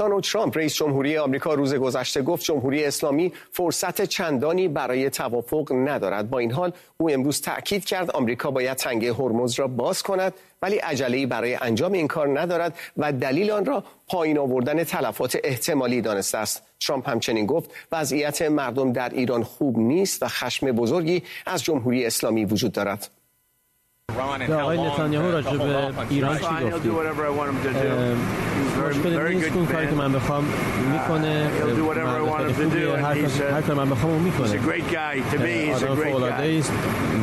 دونالد ترامپ رئیس جمهوری آمریکا روز گذشته گفت جمهوری اسلامی فرصت چندانی برای توافق ندارد. با این حال او امروز تأکید کرد آمریکا باید تنگه هرمز را باز کند، ولی عجله‌ای برای انجام این کار ندارد و دلیل آن را پایین آوردن تلفات احتمالی دانسته است. ترامپ همچنین گفت وضعیت مردم در ایران خوب نیست و خشم بزرگی از جمهوری اسلامی وجود دارد. آقای نتانیاهو راجع به ایران چی گفتید؟ مشکلی نیست که اون کاری که من بخوام میکنه، هر کار من بخوام اون میکنه. آدم فوق‌العاده است،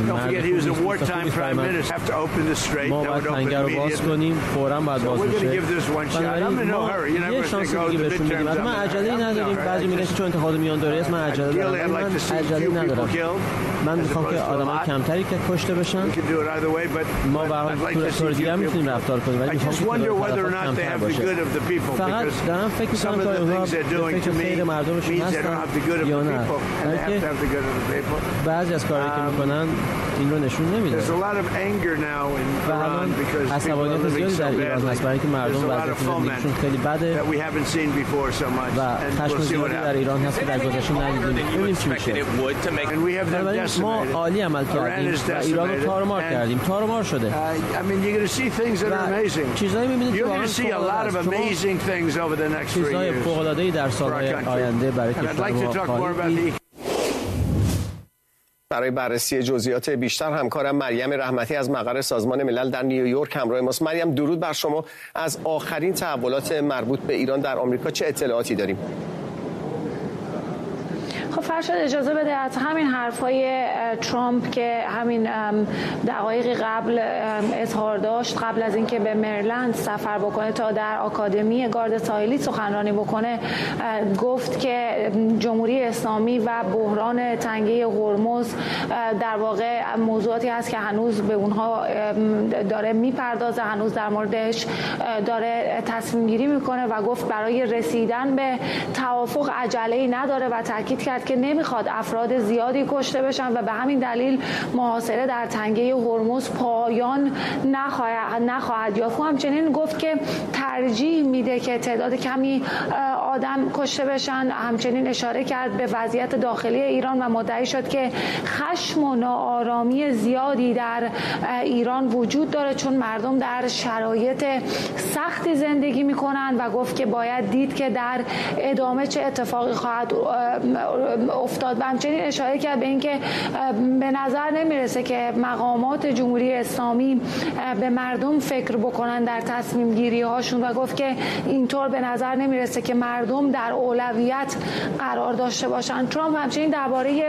ما باید تنگه رو باز کنیم، فوراً باید باز بشه. بنابراین ما یه شانس دیگه بهشون میدیم. من عجله‌ای نداریم. بعضی میگن چون انتخابات میان دوره است من عجله دارم. من عجله‌ای ندارم. من میخوام که آدم‌های کمتری که کشته بشن. ما به هر حال طور دیگه میتونیم رفتار کنیم، ولی میخوام که کمتر باشه. فقط دارم فکر می‌کنم که اونها به فکر خیر مردمشون هستن یا نه. بعضی از کارهایی که میکنن این رو نشون نمیده. و الان عصبانیت زیادی در ایران هست برای اینکه مردم وضعیت زندگیشون خیلی بده و خشم زیادی در ایران هست که در گذشته ندیدیم. ببینیم چی میشه. بنابراین ما عالی عمل کردیم و ایران رو تارمار کردیم. تارمار شده. چیزایی می‌بینید که واقعا چیزهای فوق‌العاده‌ای در سال‌های آینده برای کشور ما خواهید دید. برای بررسی جزئیات بیشتر همکارم مریم رحمتی از مقر سازمان ملل در نیویورک همراه ماست. مریم، درود بر شما. از آخرین تحولات مربوط به ایران در آمریکا چه اطلاعاتی داریم؟ خب فرشاد اجازه بده از همین حرفای ترامپ که همین دقایقی قبل اظهار داشت قبل از اینکه به مریلند سفر بکنه تا در آکادمی گارد ساحلی سخنرانی بکنه، گفت که جمهوری اسلامی و بحران تنگه هرمز در واقع موضوعاتی هست که هنوز به اونها داره میپردازه، هنوز در موردش داره تصمیم گیری میکنه و گفت برای رسیدن به توافق عجله‌ای نداره و تاکید کرد که نمیخواد افراد زیادی کشته بشن و به همین دلیل محاصره در تنگه هرمز پایان نخواهد یافت. همچنین گفت که ترجیح میده که تعداد کمی آدم کشته بشن. همچنین اشاره کرد به وضعیت داخلی ایران و مدعی شد که خشم و ناآرامی زیادی در ایران وجود داره چون مردم در شرایط سختی زندگی میکنن و گفت که باید دید که در ادامه چه اتفاقی خواهد افتاد. و همچنین اشاره کرد به اینکه به نظر نمیرسه که مقامات جمهوری اسلامی به مردم فکر بکنن در تصمیم گیری هاشون و گفت که اینطور به نظر نمیرسه که مردم در اولویت قرار داشته باشن. ترامپ همچنین درباره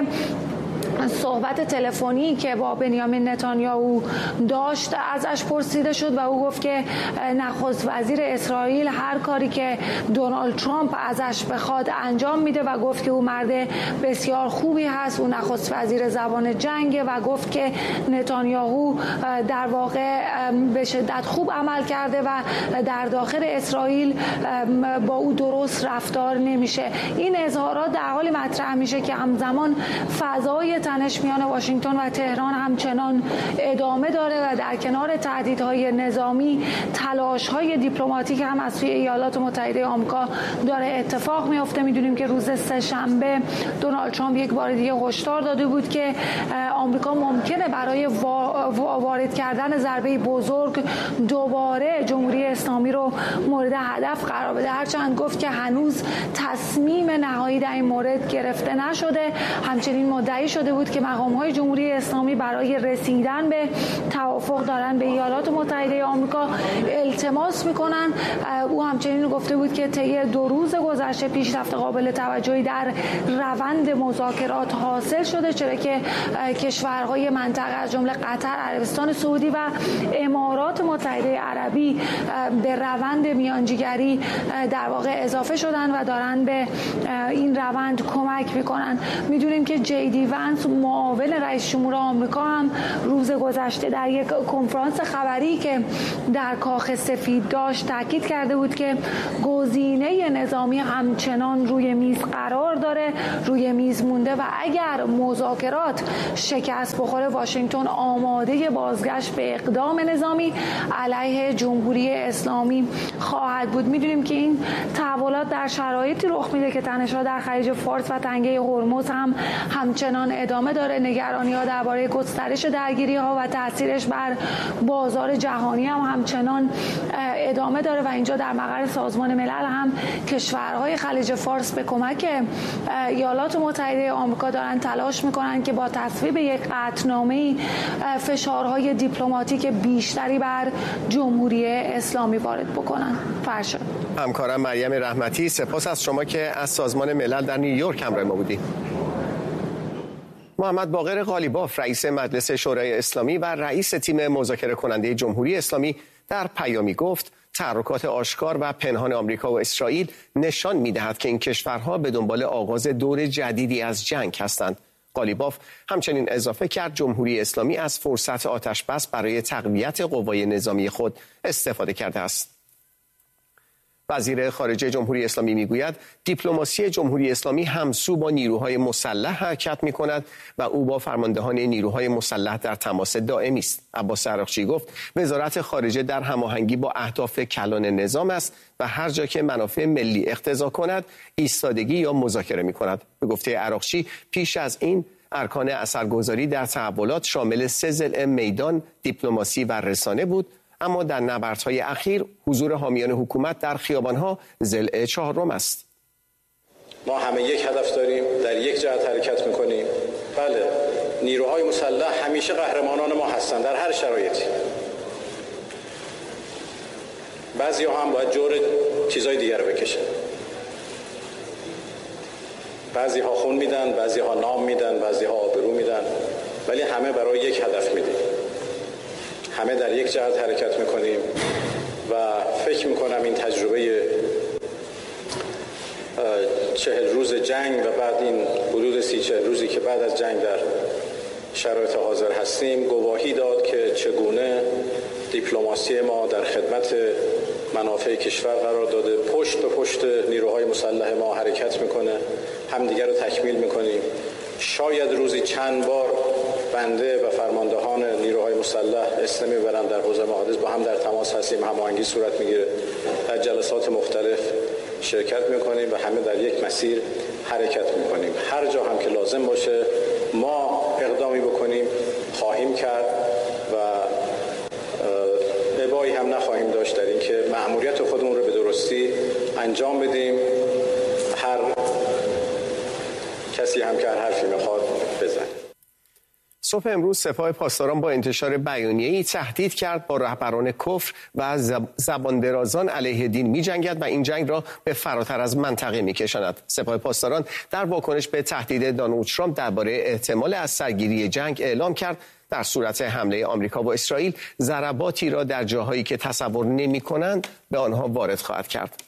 صحبت تلفنی که با بنیامین نتانیاهو داشت ازش پرسیده شد و او گفت که نخست وزیر اسرائیل هر کاری که دونالد ترامپ ازش بخواد انجام میده و گفت که او مرد بسیار خوبی هست. او نخست وزیر زبان جنگه و گفت که نتانیاهو در واقع به شدت خوب عمل کرده و در داخل اسرائیل با او درست رفتار نمیشه. این اظهارات در حالی مطرح میشه که همزمان فضای تنش میان واشنگتن و تهران همچنان ادامه داره و در کنار تهدیدهای نظامی تلاش‌های دیپلماتیک هم از سوی ایالات متحده آمریکا داره اتفاق میفته. میدونیم که روز سه‌شنبه دونالد ترامپ یک بار دیگه هشدار داده بود که آمریکا ممکنه برای وارد کردن ضربه بزرگ دوباره جمهوری اسلامی رو مورد هدف قرار بده، هرچند گفت که هنوز تصمیم نهایی در این مورد گرفته نشده. همچنین مدعی شده بود که مقام‌های جمهوری اسلامی برای رسیدن به توافق دارن به ایالات متحده آمریکا التماس میکنن. او همچنین گفته بود که طی 2 روز گذشته پیشرفت قابل توجهی در روند مذاکرات حاصل شده، چرا که کشورهای منطقه از جمله قطر، عربستان سعودی و امارات متحده عربی به روند میانجیگری در واقع اضافه شدن و دارن به این روند کمک میکنن. میدونیم که جی دی ونس معاون رئیس جمهور آمریکا هم روز گذشته در یک کنفرانس خبری که در کاخ سفید داشت تاکید کرده بود که گزینه نظامی همچنان روی میز قرار داره، روی میز مونده و اگر مذاکرات شکست بخوره واشنگتن آماده بازگشت به اقدام نظامی علیه جمهوری اسلامی خواهد بود. میدونیم که این تحولات در شرایطی رخ میده که تنش‌ها در خلیج فارس و تنگه هرمز هم همچنان ادامه داره. نگرانی‌ها درباره گسترش درگیری‌ها و تاثیرش بر بازار جهانی هم همچنان ادامه داره و اینجا در مقر سازمان ملل هم کشورهای خلیج فارس به کمک ایالات متحده آمریکا دارن تلاش میکنن که با تصویب یک قطعنامه‌ای فشارهای دیپلماتیک بیشتری بر جمهوری اسلامی وارد بکنن. فرشاد. همکارم مریم رحمتی، سپاس از شما که از سازمان ملل در نیویورک همراه ما بودید. محمد باقر قالیباف رئیس مجلس شورای اسلامی و رئیس تیم مذاکره کننده جمهوری اسلامی در پیامی گفت تحرکات آشکار و پنهان آمریکا و اسرائیل نشان می‌دهد که این کشورها به دنبال آغاز دور جدیدی از جنگ هستند. قالیباف همچنین اضافه کرد جمهوری اسلامی از فرصت آتش‌بس برای تقویت قوای نظامی خود استفاده کرده است. وزیر خارجه جمهوری اسلامی میگوید دیپلماسی جمهوری اسلامی همسو با نیروهای مسلح حرکت می‌کند و او با فرماندهان نیروهای مسلح در تماس دائمی است. عباس عراقچی گفت وزارت خارجه در هماهنگی با اهداف کلان نظام است و هر جا که منافع ملی اقتضا کند ایستادگی یا مذاکره می‌کند. به گفته عراقچی پیش از این ارکان اثرگذاری در تحولات شامل 3 ضلع میدان، دیپلماسی و رسانه بود، اما در نبردهای اخیر حضور حامیان حکومت در خیابانها ضلع 4 است. ما همه یک هدف داریم، در یک جهت حرکت میکنیم. بله، نیروهای مسلح همیشه قهرمانان ما هستند در هر شرایطی. بعضی‌ها هم باید جور چیزای دیگر رو بکشن. بعضی‌ها خون میدن، بعضی‌ها نام میدن، بعضی‌ها آبرو میدن، ولی همه برای یک هدف میدیم. همه در یک جهت حرکت میکنیم و فکر میکنم این تجربه 40 روز جنگ و بعد این حدود 30-40 روزی که بعد از جنگ در شرایط حاضر هستیم گواهی داد که چگونه دیپلماسی ما در خدمت منافع کشور قرار داده، پشت به پشت نیروهای مسلح ما حرکت میکنه، همدیگر رو تکمیل میکنیم. شاید روزی چند بار بنده و فرماندهان نیروهای مسلح اسلامی میبرن در حوزه محادث، با هم در تماس هستیم، هماهنگی صورت میگیره، در جلسات مختلف شرکت میکنیم و همه در یک مسیر حرکت میکنیم. هر جا هم که لازم باشه ما اقدامی بکنیم خواهیم کرد و ابایی هم نخواهیم داشت در این که مأموریت خودمون رو به درستی انجام بدیم. هر کسی هم که هر حرفی میخواد بزنه. صبح امروز سپاه پاسداران با انتشار بیانیه‌ای تهدید کرد با رهبران کفر و زباندرازان علیه دین می‌جنگد و این جنگ را به فراتر از منطقه می‌کشاند. سپاه پاسداران در واکنش به تهدید دونالد ترامپ درباره احتمال از سرگیری جنگ اعلام کرد در صورت حمله آمریکا و اسرائیل ضرباتی را در جاهایی که تصور نمی‌کنند به آنها وارد خواهد کرد.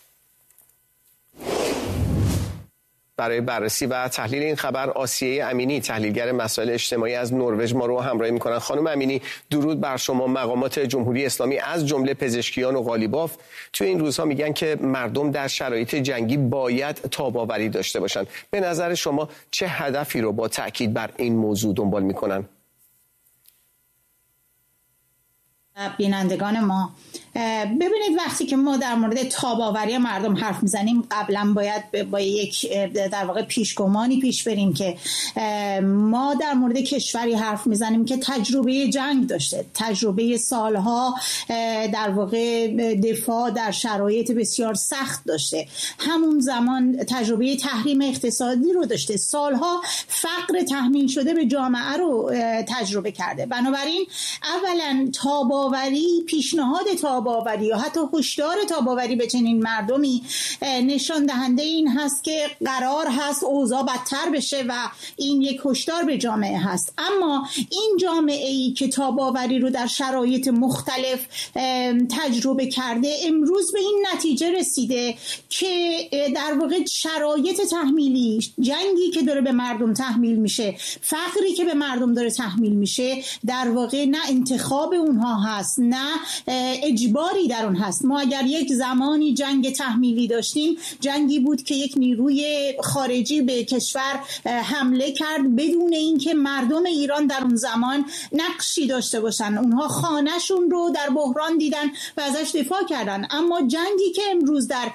برای بررسی و تحلیل این خبر آسیه امینی تحلیلگر مسائل اجتماعی از نروژ ما رو همراهی می‌کنند. خانم امینی درود بر شما. مقامات جمهوری اسلامی از جمله پزشکیان و قالیباف توی این روزها میگن که مردم در شرایط جنگی باید تاب‌آوری داشته باشند. به نظر شما چه هدفی رو با تأکید بر این موضوع دنبال می‌کنن؟ بینندگان ما ببینید وقتی که ما در مورد تاب‌آوری مردم حرف میزنیم قبلا باید با یک در واقع پیشگمانی پیش بریم که ما در مورد کشوری حرف میزنیم که تجربه جنگ داشته، تجربه سالها در واقع دفاع در شرایط بسیار سخت داشته، همون زمان تجربه تحریم اقتصادی رو داشته، سالها فقر تحمیل شده به جامعه رو تجربه کرده. بنابراین اولا تاب‌آوری تاب‌آوری، پیشنهاد تاب‌آوری یا حتی هشدار تاب‌آوری به چنین مردمی نشان دهنده این هست که قرار هست اوضاع بدتر بشه و این یک هشدار به جامعه هست. اما این جامعه‌ای که تاب‌آوری رو در شرایط مختلف تجربه کرده امروز به این نتیجه رسیده که در واقع شرایط تحمیلی، جنگی که داره به مردم تحمیل میشه، فقری که به مردم داره تحمیل میشه، در واقع نه انتخاب اونها هست نه اجباری در اون هست. ما اگر یک زمانی جنگ تحمیلی داشتیم، جنگی بود که یک نیروی خارجی به کشور حمله کرد بدون اینکه مردم ایران در اون زمان نقشی داشته باشن. اونها خانه‌شون رو در بحران دیدن و ازش دفاع کردن. اما جنگی که امروز در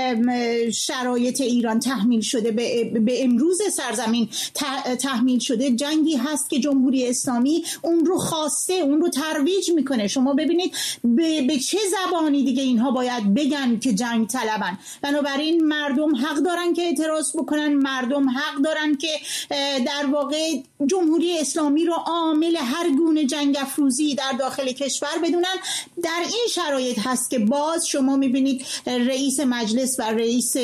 شرایط ایران تحمیل شده، به امروز سرزمین تحمیل شده، جنگی هست که جمهوری اسلامی اون رو خواسته، اون رو ترویج میکنه. شما ببینید به چه زبانی دیگه اینها باید بگن که جنگ طلبن. بنابراین مردم حق دارن که اعتراض بکنن، مردم حق دارن که در واقع جمهوری اسلامی رو عامل هر گونه جنگ افروزی در داخل کشور بدونن. در این شرایط هست که باز شما میبینید رئیس مجلس و رئیس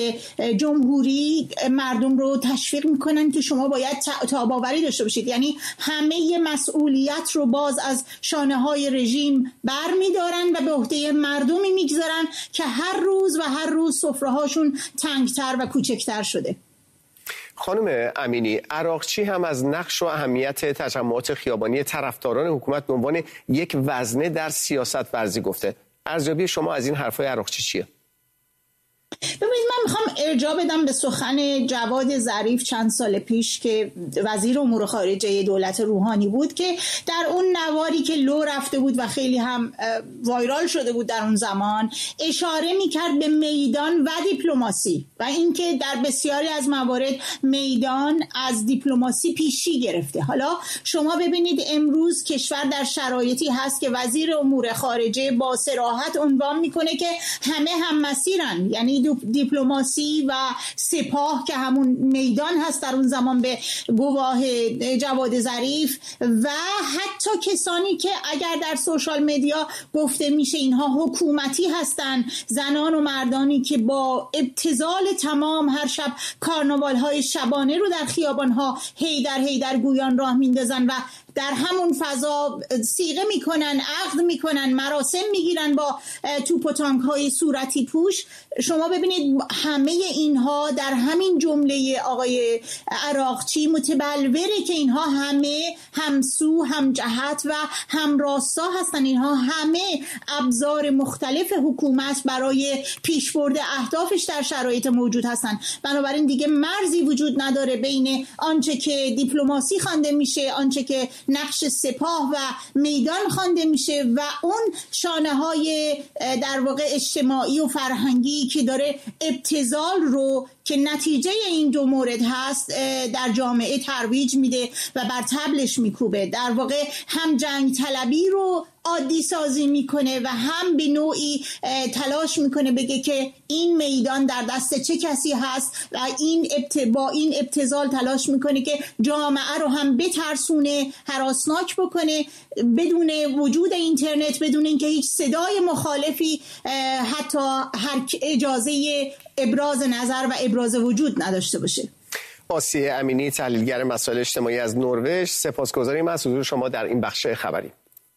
جمهوری مردم رو تشویق میکنن که شما باید تاب‌آوری داشته باشید. یعنی همه مسئولیت رو باز از شانه‌های رژیم برمیدارن و به عهده مردمی میگذارن که هر روز سفره‌هاشون تنگتر و کوچکتر شده. خانم امینی، عراقچی هم از نقش و اهمیت تجمعات خیابانی طرفداران حکومت به عنوان یک وزنه در سیاست ورزی گفته. ارزیابی شما از این حرفای عراقچی چیه؟ ببینید، من میخوام ارجاع بدم به سخن جواد ظریف چند سال پیش که وزیر امور خارجه دولت روحانی بود، که در اون نواری که لو رفته بود و خیلی هم وایرال شده بود در اون زمان، اشاره میکرد به میدان و دیپلماسی و اینکه در بسیاری از موارد میدان از دیپلماسی پیشی گرفته. حالا شما ببینید امروز کشور در شرایطی هست که وزیر امور خارجه با صراحت عنوان میکنه که همه هم مسیرن، یعنی دیپلماسی و سپاه که همون میدان هست در اون زمان به گواه جواد ظریف، و حتی کسانی که اگر در سوشال مدیا گفته میشه اینها حکومتی هستن، زنان و مردانی که با ابتذال تمام هر شب کارناوال های شبانه رو در خیابان ها هیدر گویان راه میندازن و در همون فضا صیغه میکنن، عقد میکنن، مراسم میگیرن با توپ و تانک های صورتی پوش. شما ببینید همه اینها در همین جمله آقای عراقچی متبلوره که اینها همه همسو، هم جهت و هم راستا هستن. اینها همه ابزار مختلف حکومت برای پیشبرد اهدافش در شرایط موجود هستن. بنابراین دیگه مرزی وجود نداره بین آنچه که دیپلماسی خوانده میشه، آنچه که نقش سپاه و میدان خوانده میشه و اون شانه‌های در واقع اجتماعی و فرهنگی که داره ابتذال رو که نتیجه این دو مورد هست در جامعه ترویج میده و بر طبلش میکوبه. در واقع هم جنگ طلبی رو عادی سازی میکنه و هم به نوعی تلاش میکنه بگه که این میدان در دست چه کسی هست و با این ابتذال تلاش میکنه که جامعه رو هم بترسونه، هراسناک بکنه، بدون وجود اینترنت، بدون اینکه هیچ صدای مخالفی حتی هر اجازه ابراز نظر و ابراز وجود نداشته باشه. آسیه امینی، تحلیلگر مسائل اجتماعی از نروژ، سپاسگزاریم از حضور شما در این بخش خبری.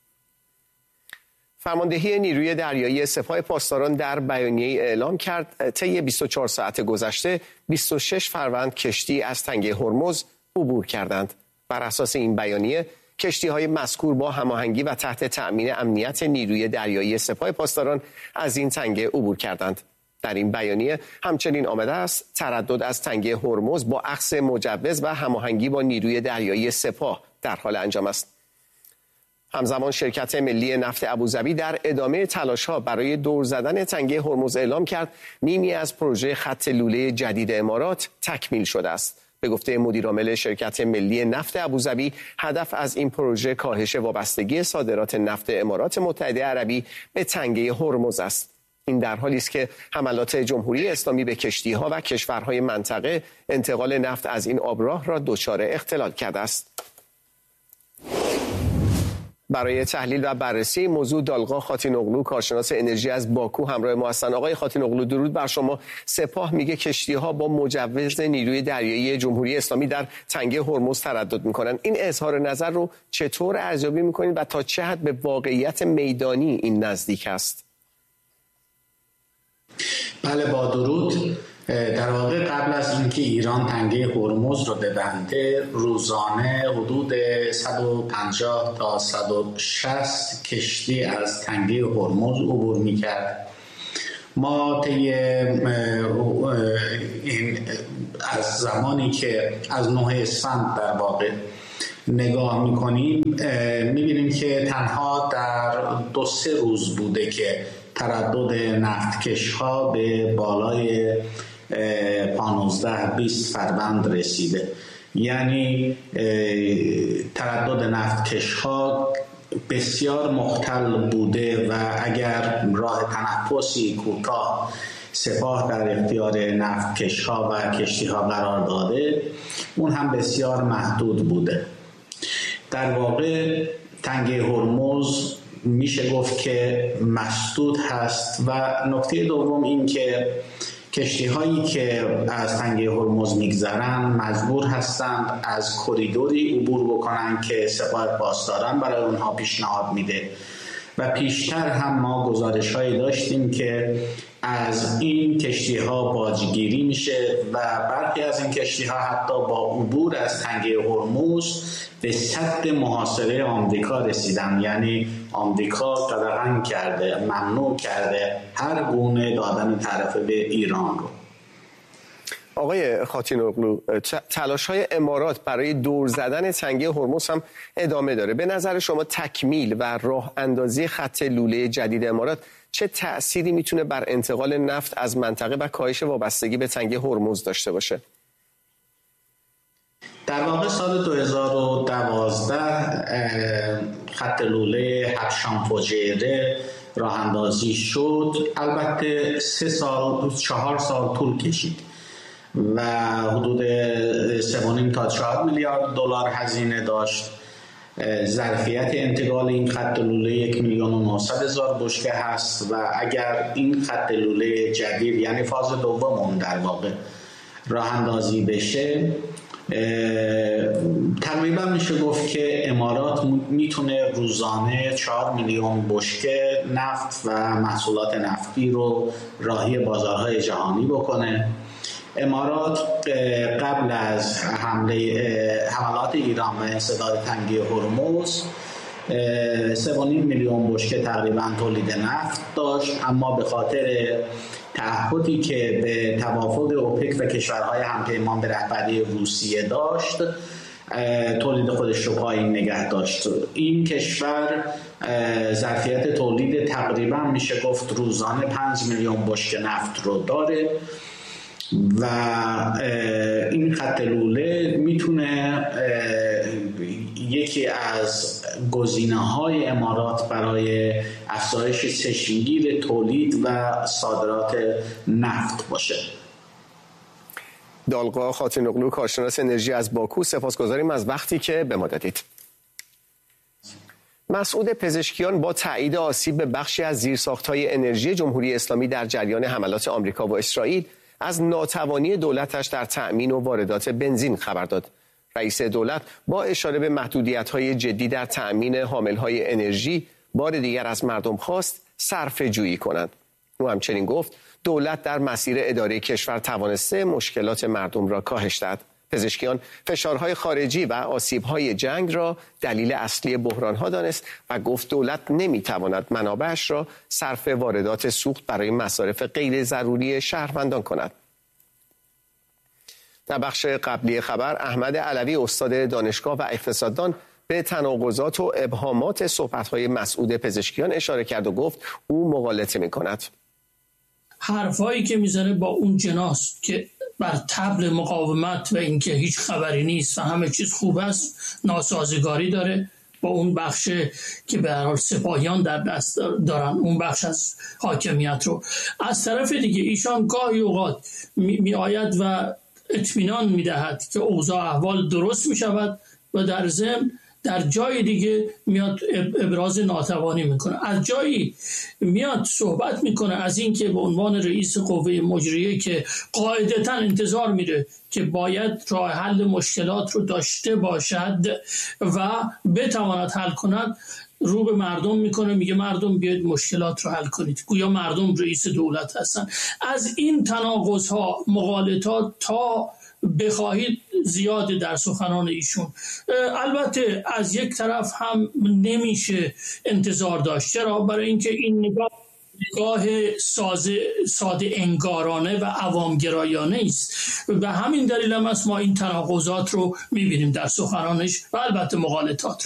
فرماندهی نیروی دریایی سپاه پاسداران در بیانیه‌ای اعلام کرد طی 24 ساعت گذشته 26 فروند کشتی از تنگه هرمز عبور کردند. بر اساس این بیانیه کشتی‌های مذکور با هماهنگی و تحت تأمین امنیت نیروی دریایی سپاه پاسداران از این تنگه عبور کردند. در این بیانیه همچنین آمده است تردد از تنگه هرمز با اخذ مجوز و هماهنگی با نیروی دریایی سپاه در حال انجام است. همزمان شرکت ملی نفت ابوظبی در ادامه تلاش‌ها برای دور زدن تنگه هرمز اعلام کرد نیمی از پروژه خط لوله جدید امارات تکمیل شده است. به گفته مدیرعامل شرکت ملی نفت ابوظبی، هدف از این پروژه کاهش وابستگی صادرات نفت امارات متحده عربی به تنگه هرمز است. این در حالی است که حملات جمهوری اسلامی به کشتی‌ها و کشورهای منطقه انتقال نفت از این آبراه را دچار اختلال کرده است. برای تحلیل و بررسی موضوع دالقا خاتینوغلو کارشناس انرژی از باکو همراه ما هستند. آقای خاتینوغلو درود بر شما. سپاه میگه کشتی‌ها با مجوز نیروی دریایی جمهوری اسلامی در تنگه هرمز تردد میکنن. این اظهار نظر رو چطور ارزیابی میکنید و تا چه حد به واقعیت میدانی این نزدیک است؟ بله، با درود. در واقع قبل از اینکه ایران تنگه هرمز رو ببنده روزانه حدود 150 تا 160 کشتی از تنگه هرمز عبور می‌کرد. ما طی از زمانی که از 9 اسفند در واقع نگاه می‌کنیم می‌بینیم که تنها در 2-3 روز بوده که تردد نفتکش‌ها به بالای 15-20 فروند رسیده. یعنی تردد نفتکش‌ها بسیار مختل بوده و اگر راه تنفسی کوتاه سپاه در اختیار نفتکش‌ها و کشتی‌ها قرار داده، اون هم بسیار محدود بوده. در واقع تنگه هرمز میشه گفت که مسدود هست. و نکته دوم این که کشتی هایی که از تنگه هرمز میگذرن مجبور هستند از کریدوری عبور بکنن که سپاه پاسداران برای اونها پیشنهاد میده و پیشتر هم ما گزارش هایی داشتیم که از این کشتی ها باجگیری میشه و برخی از این کشتی ها حتی با عبور از تنگه هرمز به سد محاصره آمریکا رسیدن. یعنی آمریکا قدغن کرده، ممنوع کرده هر گونه دادن تعرفه به ایران رو. آقای خاتینوغلو، تلاش‌های امارات برای دور زدن تنگه هرمز هم ادامه داره. به نظر شما تکمیل و راه اندازی خط لوله جدید امارات چه تأثیری میتونه بر انتقال نفت از منطقه و کاهش وابستگی به تنگه هرمز داشته باشه؟ در واقع سال 2012 خط لوله حبشان فجیره راه اندازی شد. البته 4 سال طول کشید و حدود 3.5 تا 4 میلیارد دلار هزینه داشت. ظرفیت انتقال این خط لوله 1,900,000 بشکه هست و اگر این خط لوله جدید یعنی فاز دوم در واقع راه اندازی بشه، تقریبا میشه گفت که امارات میتونه روزانه 4 میلیون بشکه نفت و محصولات نفتی رو راهی بازارهای جهانی بکنه. امارات قبل از حملات ایران و انسداد تنگه هرمز 3.5 میلیون بشکه تقریبا تولید نفت داشت، اما به خاطر تعهدی که به توافق اوپک و کشورهای همپیمان به رهبری روسیه داشت تولید خودش رو پایین نگه داشت. این کشور ظرفیت تولید تقریبا میشه گفت روزانه 5 میلیون بشکه نفت رو داره و این خط لوله میتونه یکی از گزینه‌های امارات برای افزایش چشمگیر تولید و صادرات نفت باشه. دالقا خاتینوغلو کارشناس انرژی از باکو، سپاسگزاریم از وقتی که به ما دادید. مسعود پزشکیان با تایید آسیب به بخشی از زیرساخت‌های انرژی جمهوری اسلامی در جریان حملات آمریکا و اسرائیل از ناتوانی دولتش در تأمین و واردات بنزین خبر داد. رئیس دولت با اشاره به محدودیت‌های جدی در تأمین حامل‌های انرژی بار دیگر از مردم خواست صرفه‌جویی کنند. او همچنین گفت دولت در مسیر اداره کشور توانسته مشکلات مردم را کاهش دهد. پزشکیان فشارهای خارجی و آسیب‌های جنگ را دلیل اصلی بحران‌ها دانست و گفت دولت نمی‌تواند منابعش را صرف واردات سوخت برای مصارف غیر ضروری شهروندان کند. در بخش قبلی خبر احمد علوی استاد دانشگاه و اقتصاددان به تناقضات و ابهامات صحبت‌های مسعود پزشکیان اشاره کرد و گفت او مغالطه می‌کند. حرفایی که میزنه با اون جناست که بر طبل مقاومت و اینکه هیچ خبری نیست و همه چیز خوب است ناسازگاری داره با اون بخش که به هر حال سپاهیان در دست دارن، اون بخش از حاکمیت رو. از طرف دیگه ایشان گاهی اوقات می آید و اطمینان می دهد که اوضاع احوال درست می شود و در ضمن در جای دیگه میاد ابراز ناتوانی میکنه، از جایی میاد صحبت میکنه از این که به عنوان رئیس قوه مجریه که قاعدتا انتظار میره که باید راه حل مشکلات رو داشته باشد و بتواند حل کند، رو به مردم میکنه، میگه مردم بیاید مشکلات رو حل کنید، گویا مردم رئیس دولت هستن. از این تناقض ها، مغالطات تا بخواهید زیاد در سخنان ایشون. البته از یک طرف هم نمیشه انتظار داشت. چرا؟ برای اینکه این نگاه ساده انگارانه و عوامگرایانه است. به همین دلیل هم ما این تناقضات رو میبینیم در سخنانش و البته مغالطات رو.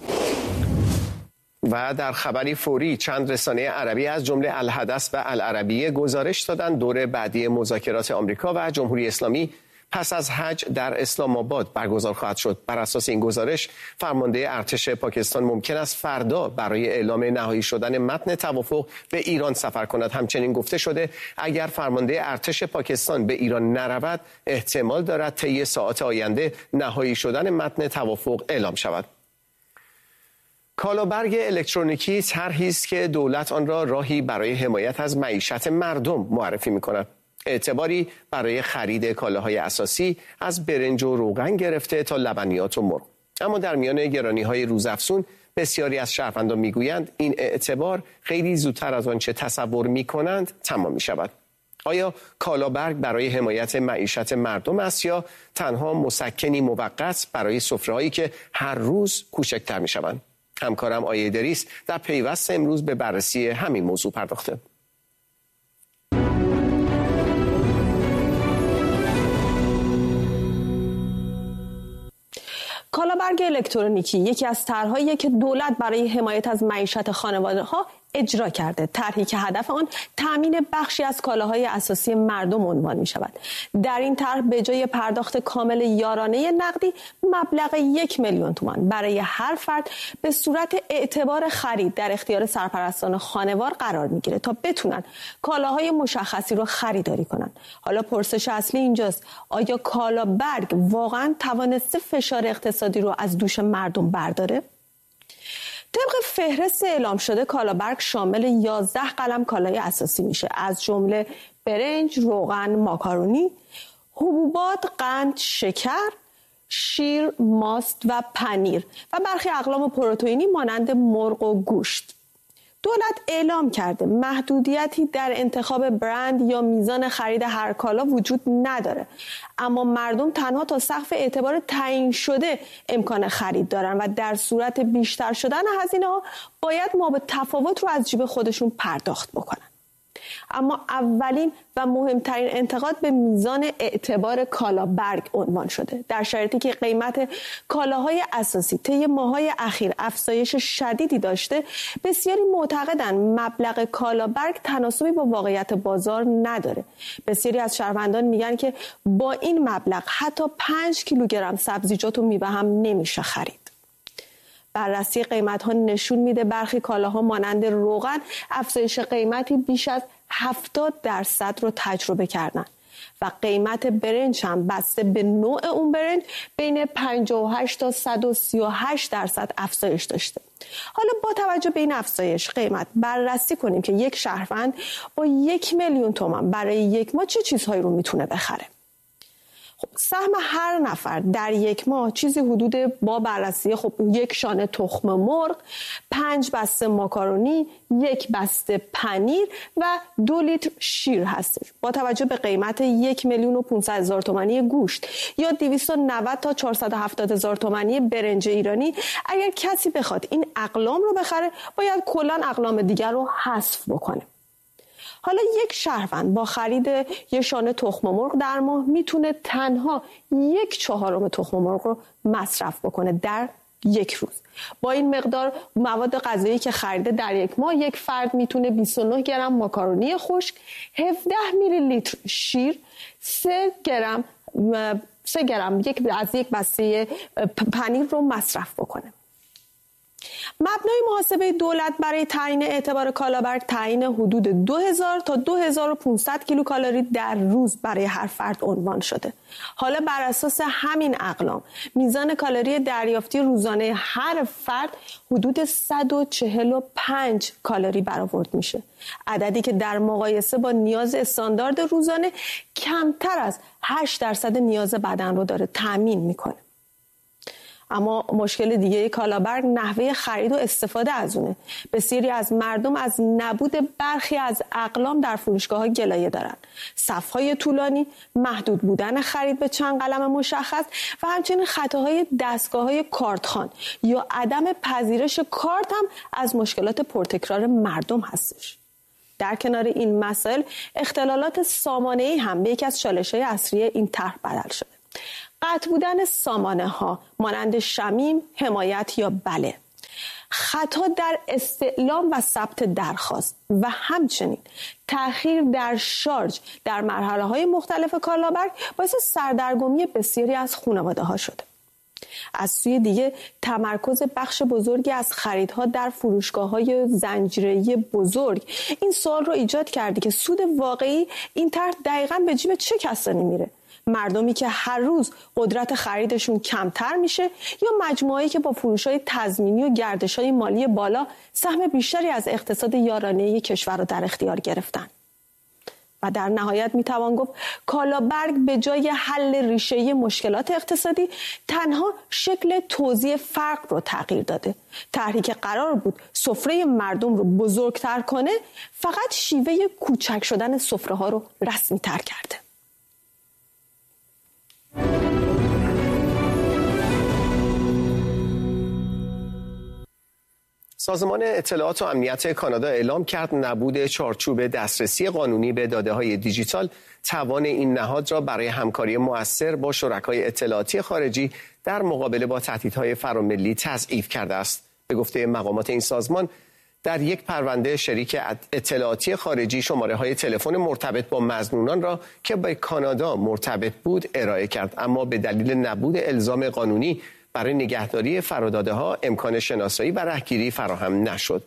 و در خبری فوری چند رسانه عربی از جمله الحدث و العربیه گزارش دادند دور بعدی مذاکرات آمریکا و جمهوری اسلامی پس از حج در اسلام آباد برگزار خواهد شد. بر اساس این گزارش فرمانده ارتش پاکستان ممکن است فردا برای اعلام نهایی شدن متن توافق به ایران سفر کند. همچنین گفته شده اگر فرمانده ارتش پاکستان به ایران نرود احتمال دارد طی ساعات آینده نهایی شدن متن توافق اعلام شود. کالابرگ الکترونیکی طرحی است که دولت آن را راهی برای حمایت از معیشت مردم معرفی می‌کند. اعتباری برای خرید کالاهای اساسی از برنج و روغن گرفته تا لبنیات و مرغ. اما در میان گرانی‌های روزافزون بسیاری از شهروندان میگویند این اعتبار خیلی زودتر از آنچه تصور می‌کنند تمام می‌شود. آیا کالابرگ برای حمایت معیشت مردم است یا تنها مسکنی موقت برای سفره‌هایی که هر روز کوچکتر می‌شوند؟ همکارم آیه ادریس در پیوست امروز به بررسی همین موضوع پرداخته. کالابرگ الکترونیکی یکی از طرحهاییه که دولت برای حمایت از معیشت خانواده‌ها اجرا کرده. طرحی که هدف آن تامین بخشی از کالاهای اساسی مردم عنوان می شود. در این طرح به جای پرداخت کامل یارانه نقدی مبلغ 1 میلیون تومان برای هر فرد به صورت اعتبار خرید در اختیار سرپرستان خانوار قرار می گیره تا بتونن کالاهای مشخصی رو خریداری کنن. حالا پرسش اصلی اینجاست: آیا کالابرگ واقعا توانسته فشار اقتصادی رو از دوش مردم برداره؟ طبق فهرست اعلام شده کالابرگ شامل 11 قلم کالای اساسی میشه، از جمله برنج، روغن، ماکارونی، حبوبات، قند، شکر، شیر، ماست و پنیر و برخی اقلام پروتئینی مانند مرغ و گوشت. دولت اعلام کرده محدودیتی در انتخاب برند یا میزان خرید هر کالا وجود نداره، اما مردم تنها تا سقف اعتبار تعیین شده امکان خرید دارن و در صورت بیشتر شدن هزینه‌ها باید ما به تفاوت رو از جیب خودشون پرداخت بکنن. اما اولین و مهمترین انتقاد به میزان اعتبار کالابرگ عنوان شده. در شرایطی که قیمت کالاهای اساسی طی ماه‌های اخیر افزایش شدیدی داشته، بسیاری معتقدند مبلغ کالابرگ تناسبی با واقعیت بازار نداره. بسیاری از شهروندان میگن که با این مبلغ حتی 5 کیلوگرم سبزیجات و میوه هم نمیشه خرید. بررسی قیمت ها نشون میده برخی کالاها مانند روغن افزایش قیمتی بیش از 70% رو تجربه کردن و قیمت برنج هم بسته به نوع اون برنج بین 58 تا 138% افزایش داشته. حالا با توجه به این افزایش قیمت بررسی کنیم که یک شهروند با 1 میلیون تومان برای یک ماه چه چیزهایی رو میتونه بخره. سهم هر نفر در یک ماه چیزی حدود با بررسی 1 شانه تخم مرغ، 5 بسته ماکارونی، 1 بسته پنیر و 2 لیتر شیر هستش. با توجه به قیمت 1,500,000 تومانی گوشت یا 290 تا 470,000 تومانی برنج ایرانی، اگر کسی بخواد این اقلام رو بخره باید کلاً اقلام دیگر رو حذف بکنه. حالا یک شهروند با خرید 1 شانه تخم مرغ در ماه میتونه تنها 1/4 تخم مرغ رو مصرف بکنه در یک روز. با این مقدار مواد غذایی که خریده در یک ماه یک فرد میتونه 29 گرم ماکارونی خشک، 17 میلی لیتر شیر، 3 گرم از یک بسته پنیر رو مصرف بکنه. مبنای محاسبه دولت برای تعیین اعتبار کالابرگ تعیین حدود 2000 تا 2500 کیلوکالری در روز برای هر فرد عنوان شده. حالا بر اساس همین اقلام میزان کالری دریافتی روزانه هر فرد حدود 145 کالری برآورد میشه. عددی که در مقایسه با نیاز استاندارد روزانه کمتر از 8% نیاز بدن رو داره تامین میکنه. اما مشکل دیگه کالابرگ نحوه خرید و استفاده از اونه. بسیاری از مردم از نبود برخی از اقلام در فروشگاه‌ها گلایه دارن. صف‌های طولانی، محدود بودن خرید به چند قلم مشخص و همچنین خطاهای دستگاه‌های کارتخوان یا عدم پذیرش کارت هم از مشکلات پرتکرار مردم هستش. در کنار این مسائل، اختلالات سامانه‌ای هم به یکی از چالش‌های اصلی این طرح بدل شده. قطع بودن سامانه ها مانند شمیم، حمایت یا بله، خطا در استعلام و ثبت درخواست و همچنین تأخیر در شارژ در مرحله های مختلف کالابرگ باعث سردرگمی بسیاری از خانواده ها شده. از سوی دیگه تمرکز بخش بزرگی از خریدها در فروشگاه‌های زنجیره‌ای بزرگ این سوال رو ایجاد کرده که سود واقعی این طرح دقیقاً به جیب چه کسانی میره؟ مردمی که هر روز قدرت خریدشون کمتر میشه یا مجموعه‌ای که با فروش‌های تضمینی و گردش‌های مالی بالا سهم بیشتری از اقتصاد یارانه کشور رو در اختیار گرفتن؟ و در نهایت میتوان گفت کالابرگ به جای حل ریشه‌ای مشکلات اقتصادی تنها شکل توزیع فقر رو تغییر داده. طرحی که قرار بود سفره مردم رو بزرگتر کنه فقط شیوه کوچک شدن سفره‌ها رو رسمی‌تر کرده. سازمان اطلاعات و امنیت کانادا اعلام کرد نبود چارچوب دسترسی قانونی به داده‌های دیجیتال توان این نهاد را برای همکاری مؤثر با شرکای اطلاعاتی خارجی در مقابله با تهدیدهای فراملی تضعیف کرده است. به گفته مقامات این سازمان، در یک پرونده شریک اطلاعاتی خارجی شماره‌های تلفن مرتبط با مظنونان را که به کانادا مرتبط بود ارائه کرد، اما به دلیل نبود الزام قانونی برای نگهداری فراداده‌ها امکان شناسایی و رهگیری فراهم نشد.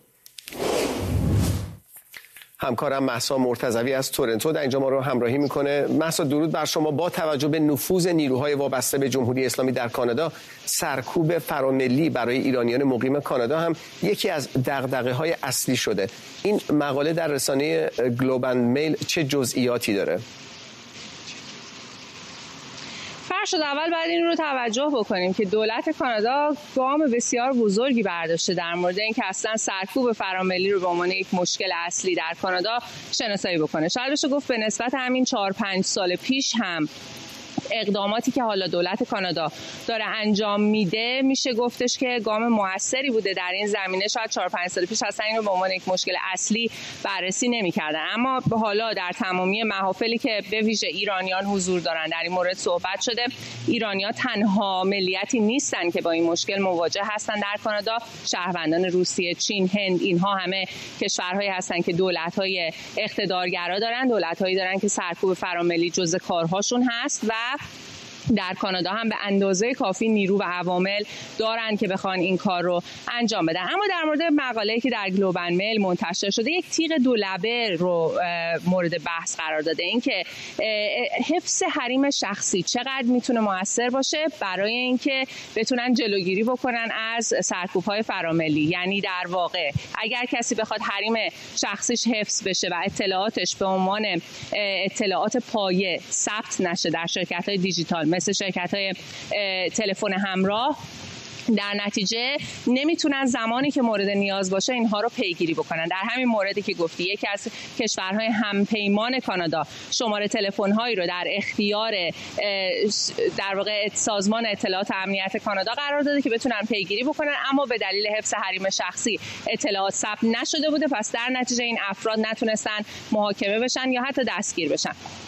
همکارم مهسا مرتضوی از تورنتو در اینجا ما رو همراهی میکنه. مهسا، درود بر شما. با توجه به نفوذ نیروهای وابسته به جمهوری اسلامی در کانادا، سرکوب فراملی برای ایرانیان مقیم کانادا هم یکی از دغدغه‌های اصلی شده. این مقاله در رسانه گلوب اند میل چه جزئیاتی داره؟ اول باید این رو توجه بکنیم که دولت کانادا گام بسیار بزرگی برداشته در مورد اینکه اصلا سرکوب فراملی رو به عنوان یک مشکل اصلی در کانادا شناسایی بکنه. شاید بشه گفت به نسبت همین 4-5 سال پیش هم اقداماتی که حالا دولت کانادا داره انجام میده میشه گفتش که گام موثری بوده در این زمینه. شاید 4-5 سال پیش اصلا اینو به عنوان یک مشکل اصلی بررسی نمی‌کردن، اما به حالا در تمامی محافلی که به ویژه ایرانیان حضور دارن در این مورد صحبت شده. ایرانی‌ها تنها ملیتی نیستن که با این مشکل مواجه هستن در کانادا. شهروندان روسیه، چین، هند، اینها همه کشورهایی هستن که دولت‌های اقتدارگرا دارن، دولت‌هایی دارن که سرکوب فراملی جزء کارهاشون هست و در کانادا هم به اندازه کافی نیرو و عوامل دارن که بخوان این کار رو انجام بدن. اما در مورد مقاله‌ای که در گلوب اند میل منتشر شده، یک تیغ دولبه رو مورد بحث قرار داده. این که حفظ حریم شخصی چقدر میتونه موثر باشه برای اینکه بتونن جلوگیری بکنن از سرکوب‌های فراملی. یعنی در واقع اگر کسی بخواد حریم شخصیش حفظ بشه و اطلاعاتش به عنوان اطلاعات پایه ثبت نشه در شرکت‌های دیجیتال مثل شرکت‌های تلفن همراه، در نتیجه نمیتونن زمانی که مورد نیاز باشه اینها رو پیگیری بکنن. در همین موردی که گفتی، یکی از کشورهای همپیمان کانادا شماره تلفن‌هایی رو در اختیار در واقع سازمان اطلاعات و امنیت کانادا قرار داده که بتونن پیگیری بکنن، اما به دلیل حفظ حریم شخصی اطلاعات ثبت نشده بوده. پس در نتیجه این افراد نتونستن محاکمه بشن یا حتی دستگیر بشن.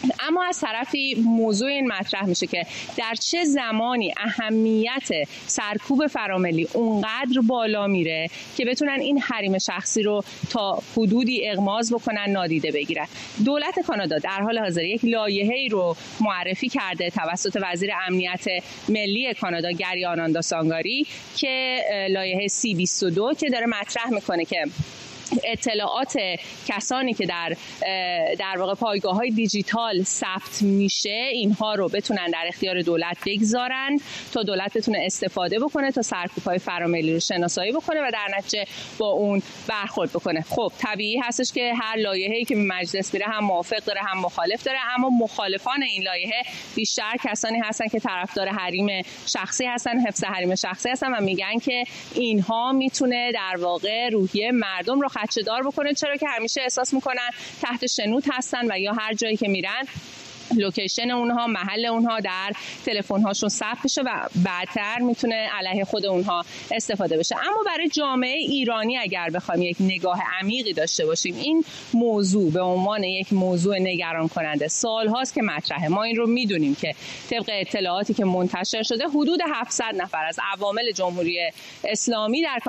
اما از طرفی موضوع این مطرح میشه که در چه زمانی اهمیت سرکوب فراملی اونقدر بالا میره که بتونن این حریم شخصی رو تا حدودی اغماض بکنن، نادیده بگیرن. دولت کانادا در حال حاضر یک لایحه‌ای رو معرفی کرده توسط وزیر امنیت ملی کانادا گری آناندا سانگاری که لایحه C22 که داره مطرح میکنه که اطلاعات کسانی که در واقع پایگاه‌های دیجیتال ثبت میشه اینها رو بتونن در اختیار دولت بگذارن تا دولت بتونه استفاده بکنه تا سرکوب‌های فراملی رو شناسایی بکنه و در نتیجه با اون برخورد بکنه. خب طبیعی هستش که هر لایحه‌ای که به مجلس میره هم موافق داره هم مخالف داره، اما مخالفان این لایحه بیشتر کسانی هستن که طرفدار حریم شخصی هستن، حفظ حریم شخصی هستن و میگن که اینها میتونه در واقع روحیه مردم رو خدشه‌دار بکنه، چرا که همیشه احساس میکنن تحت شنود هستن و یا هر جایی که میرن لوکیشن اونها، محل اونها در تلفن هاشون ثبت بشه و بعدتر میتونه علیه خود اونها استفاده بشه. اما برای جامعه ایرانی اگر بخوایم یک نگاه عمیقی داشته باشیم، این موضوع به عنوان یک موضوع نگران کننده سال هاست که مطرحه. ما این رو میدونیم که طبق اطلاعاتی که منتشر شده حدود 700 نفر از عوامل جمهوری اسلامی در